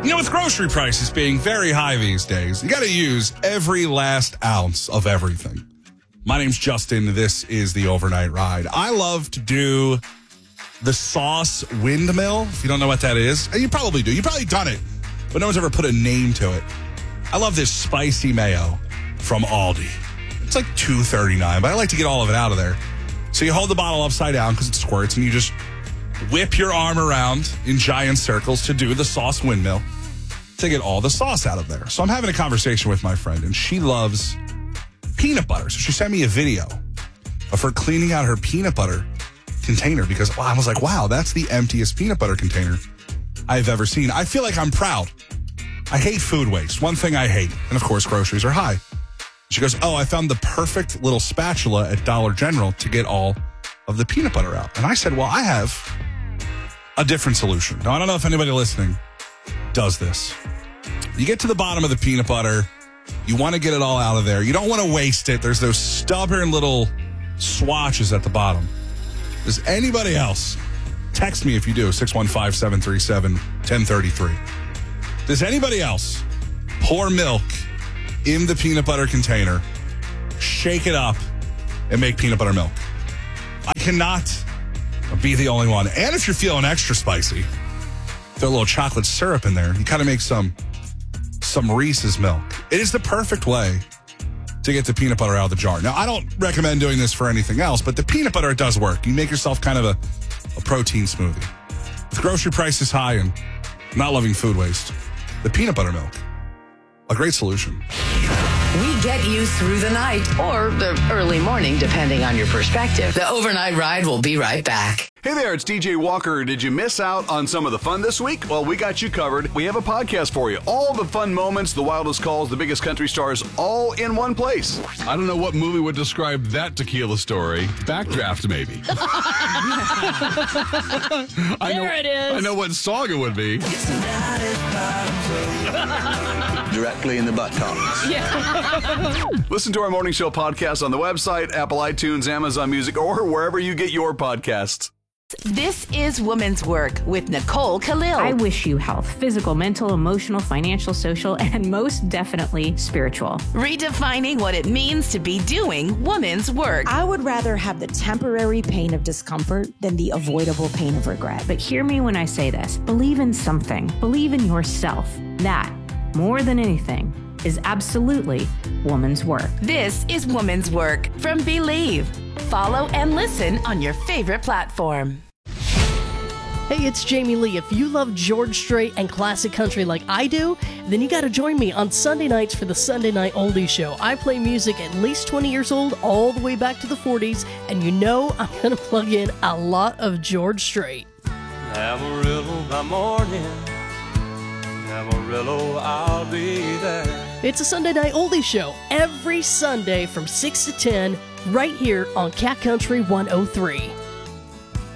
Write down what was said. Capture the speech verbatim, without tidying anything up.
You know, with grocery prices being very high these days, you got to use every last ounce of everything. My name's Justin. This is the Overnight Ride. I love to do the sauce windmill. If you don't know what that is, you probably do. You've probably done it, but no one's ever put a name to it. I love this spicy mayo from Aldi. It's like two thirty-nine, but I like to get all of it out of there. So you hold the bottle upside down because it squirts, and you just whip your arm around in giant circles to do the sauce windmill to get all the sauce out of there. So I'm having a conversation with my friend, and she loves peanut butter. So she sent me a video of her cleaning out her peanut butter container because well, I was like, wow, that's the emptiest peanut butter container I've ever seen. I feel like I'm proud. I hate food waste. One thing I hate. And of course, groceries are high. She goes, oh, I found the perfect little spatula at Dollar General to get all of the peanut butter out. And I said, well, I have a different solution. Now, I don't know if anybody listening does this. You get to the bottom of the peanut butter. You want to get it all out of there. You don't want to waste it. There's those stubborn little swatches at the bottom. Does anybody else, text me if you do, six one five, seven three seven, one zero three three. Does anybody else pour milk in the peanut butter container, shake it up, and make peanut butter milk? I cannot be the only one. And if you're feeling extra spicy, throw a little chocolate syrup in there. You kind of make some some Reese's milk. It is the perfect way to get the peanut butter out of the jar. Now, I don't recommend doing this for anything else, but the peanut butter, it does work. You make yourself kind of a, a protein smoothie. With grocery prices high and not loving food waste, the peanut butter milk, a great solution. We get you through the night or the early morning, depending on your perspective. The Overnight Ride will be right back. Hey there, it's D J Walker. Did you miss out on some of the fun this week? Well, we got you covered. We have a podcast for you. All the fun moments, the wildest calls, the biggest country stars, all in one place. I don't know what movie would describe that tequila story. Backdraft, maybe. I There know, it is. I know what song it would be. Directly in the buttocks. Listen to our morning show podcast on the website, Apple iTunes, Amazon Music, or wherever you get your podcasts. This is Woman's Work with Nicole Khalil. I wish you health, physical, mental, emotional, financial, social, and most definitely spiritual. Redefining what it means to be doing woman's work. I would rather have the temporary pain of discomfort than the avoidable pain of regret. But hear me when I say this. Believe in something. Believe in yourself. That, more than anything, is absolutely woman's work. This is Woman's Work from Believe. Follow and listen on your favorite platform. Hey, it's Jamie Lee. If you love George Strait and classic country like I do, then you got to join me on Sunday nights for the Sunday Night Oldie Show. I play music at least twenty years old, all the way back to the forties, and you know I'm going to plug in a lot of George Strait. Amarillo by morning, Amarillo, I'll be there. It's a Sunday Night Oldie Show every Sunday from six to ten, right here on Cat Country one oh three.